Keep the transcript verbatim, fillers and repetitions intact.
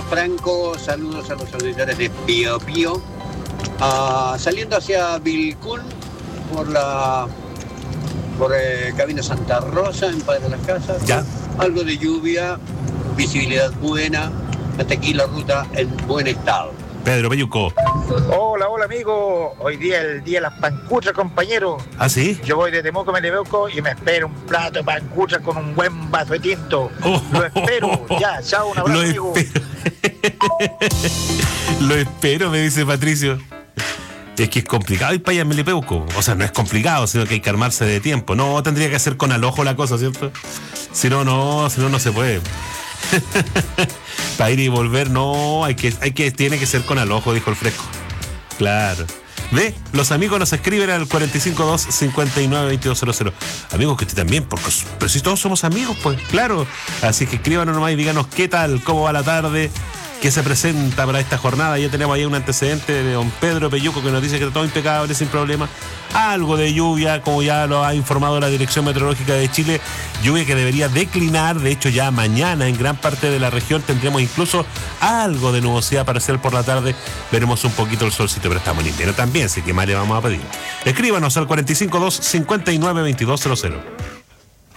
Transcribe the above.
Franco, saludos a los auditores de Pío Pío. Uh, saliendo hacia Vilcún por la por eh, Camino Santa Rosa, en Padre de las Casas. Ya. Algo de lluvia, visibilidad buena, hasta aquí la ruta en buen estado. Pedro Peyuco. Hola, hola amigo. Hoy día es el día de las pancuchas, compañero. ¿Ah, sí? Yo voy de Temuco a Melipeuco y me espero un plato de pancuchas con un buen vaso de tinto. Oh, Lo espero. Ya, chao, un abrazo, Lo amigo. espero. Lo espero, me dice Patricio. Es que es complicado ir para allá en Melipeuco. O sea, no es complicado, sino que hay que armarse de tiempo. No, tendría que hacer con alojo la cosa, ¿cierto? Si no, no, si no, no se puede. Para ir y volver, no, hay que, hay que, tiene que ser con alojo, dijo el Fresco. Claro. Ve, los amigos nos escriben al cuatro cinco dos, cinco nueve, veintidós cero cero. Amigos, que usted también, porque pero si todos somos amigos, pues claro. Así que escríbanos nomás y díganos qué tal, cómo va la tarde, qué se presenta para esta jornada. Ya tenemos ahí un antecedente de don Pedro Peyuco que nos dice que está todo impecable, sin problema. Algo de lluvia, como ya lo ha informado la Dirección Meteorológica de Chile, lluvia que debería declinar. De hecho, ya mañana en gran parte de la región tendremos incluso algo de nubosidad parcial por la tarde. Veremos un poquito el solcito, pero estamos en invierno también, así que más le vamos a pedir. Escríbanos al cuatro cinco dos, cinco nueve, veintidós cero cero.